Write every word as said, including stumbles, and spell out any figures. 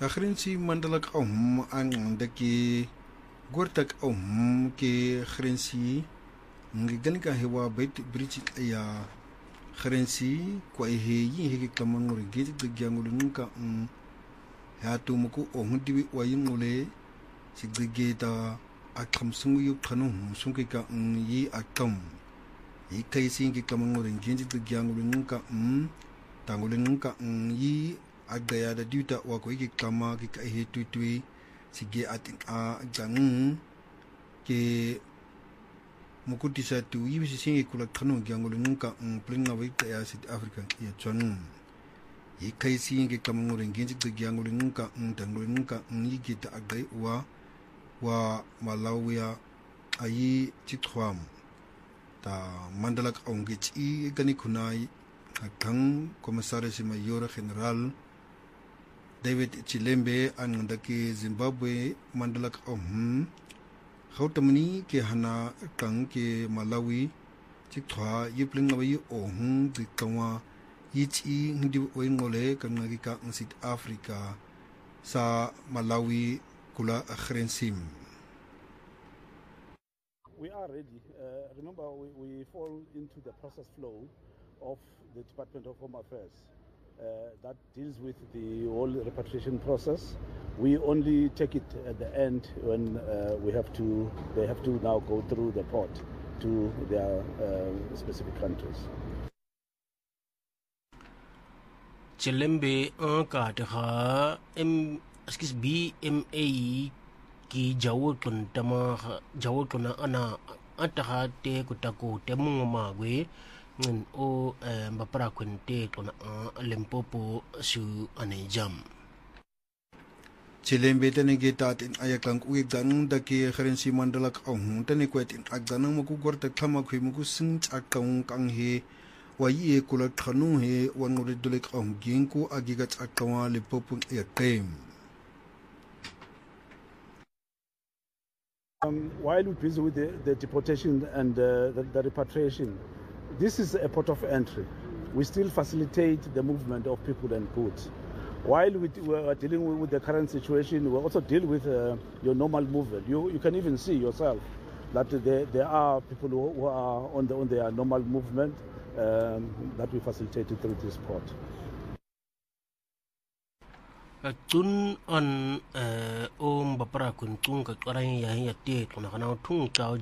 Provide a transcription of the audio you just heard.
تخرنسي مندلك أهم عندك قرتك أهم كي خرنسي نجدنك هوا بيت بريتش يا خرنسي كوي هي هي كمان ورجيت تجانغول نكا هاتو مكو أهم دبي وينغولي سيجيتا أكم سنغيو كانو سنغيكا يي أكم يي كايسين كمان ورجيت تجانغول نكا تانغول نكا يي agaya da duta wa ko yake kama ki kai he tutui sige atin a gang ke mukuti sa tu yi bisi singi kula kanu gyangulu nunka plinga wa ya South Africa ya chonu yi kai singi kama ngore ngenji de gyangulu nunka tangulu nunka yi gita agai wa wa Malawia ayi chitwam ta mandalak onge chi gani kunai akang komisaris mayor general David Chilembe andaki Zimbabwe mandalak om khautamni ke hana kang ke Malawi chikthwa yipling awi ohung dikwa yichi ngdi oingole kangi ka South Africa sa Malawi kula akhrensim. We are ready. Uh, remember, we, we fall into the process flow of the Department of Home Affairs. Uh, that deals with the whole repatriation process. We only take it at the end when uh, we have to. They have to now go through the port to their uh, specific countries. Chilembe anka ha M excuse B M A ki jawutun tama jawutuna ana ataha te kutako te mungomagwe. O mbapara kwente tona Limpopo su anejam Chilembe tane getat in ayakang uig dan da ke kharensi mandalak ahun tane kwet in agdanang maku gorta khama khoi muku sing chakang kang he wayi e kula khanu he wanure dulek ahun ginku agiga chakawa Limpopo yakem. Um, while we're busy with the, the deportation and uh, the, the repatriation, this is a port of entry. We still facilitate the movement of people and goods. While we, we are dealing with, with the current situation, we also deal with uh, your normal movement. You, you can even see yourself that there, there are people who, who are on, the, on their normal movement um, that we facilitate through this port. Tun on om bapara kun tung ka karang ya ya te tuna kana tung chao